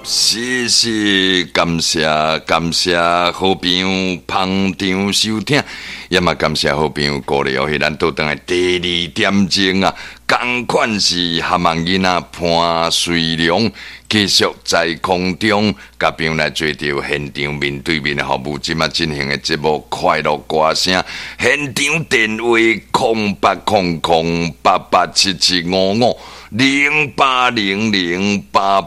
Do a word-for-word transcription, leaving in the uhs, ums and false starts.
谢谢，感谢感谢好朋友捧场收听，也嘛感谢好朋友鼓励哦。咱倒转来第二点钟啊，同款是蛤蟆囡仔潘水龙，继续在空中，甲朋友来做着现场面对面的服务，即马进行的节目快乐歌声，现场电话空八空空八八七七五五零八零零八。